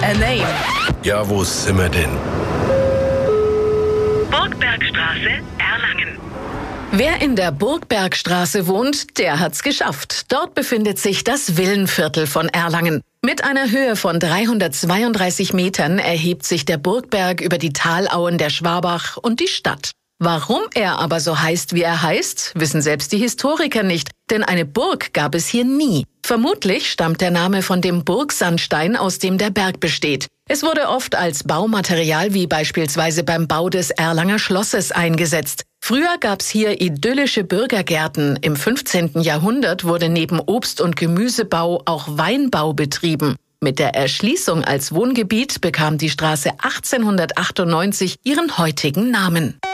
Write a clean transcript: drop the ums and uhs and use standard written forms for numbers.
A Name. Ja, wo sind wir denn? Burgbergstraße, Erlangen. Wer in der Burgbergstraße wohnt, der hat's geschafft. Dort befindet sich das Villenviertel von Erlangen. Mit einer Höhe von 332 Metern erhebt sich der Burgberg über die Talauen der Schwabach und die Stadt. Warum er aber so heißt, wie er heißt, wissen selbst die Historiker nicht, denn eine Burg gab es hier nie. Vermutlich stammt der Name von dem Burgsandstein, aus dem der Berg besteht. Es wurde oft als Baumaterial wie beispielsweise beim Bau des Erlanger Schlosses eingesetzt. Früher gab's hier idyllische Bürgergärten. Im 15. Jahrhundert wurde neben Obst- und Gemüsebau auch Weinbau betrieben. Mit der Erschließung als Wohngebiet bekam die Straße 1898 ihren heutigen Namen.